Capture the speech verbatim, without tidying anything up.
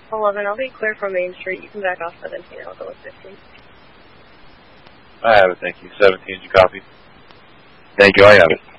eleven, I'll be clear from Main Street. You can back off seventeen. I'll go with fifteen. I have it, thank you. seventeen, did you copy? Thank you, I have it.